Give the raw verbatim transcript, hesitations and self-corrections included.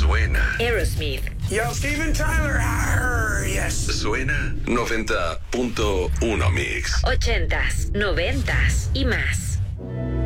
Suena. Aerosmith. Yo, Steven Tyler. Arr, yes. Suena noventa punto uno Mix. Ochentas, noventas y más.